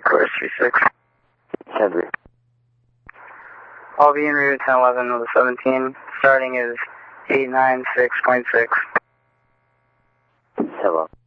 Course 36. Henry. I'll be en route 1011 with a 17. Starting is 896.6. Hello.